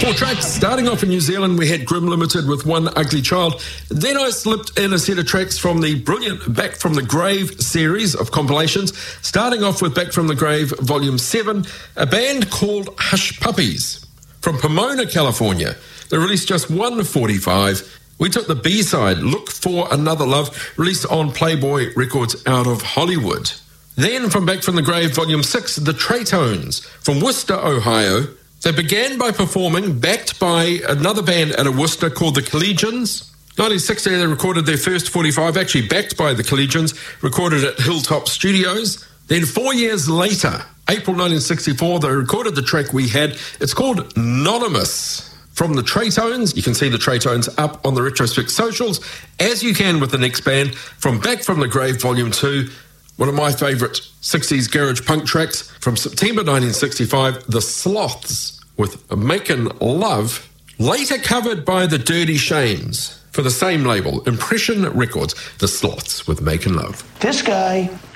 4 tracks. Starting off in New Zealand, we had Grim Limited with One Ugly Child. Then I slipped in a set of tracks from the brilliant Back from the Grave series of compilations. Starting off with Back from the Grave Volume 7, a band called Hush Puppies from Pomona, California. They released just 145. We took the B-side, Look for Another Love, released on Playboy Records out of Hollywood. Then from Back from the Grave Volume 6, the Traytones from Worcester, Ohio. They began by performing, backed by another band out of Worcester called the Collegians. 1960, they recorded their first 45, actually backed by the Collegians, recorded at Hilltop Studios. Then 4 years later, April 1964, they recorded the track we had. It's called Anonymous. From the Traytones, you can see the Traytones up on the Retrospect socials, as you can with the next band, from Back from the Grave Volume 2, one of my favourite 60s garage punk tracks from September 1965, The Sloths with Makin' Love, later covered by the Dirty Shames for the same label, Impression Records, The Sloths with Makin' Love. This guy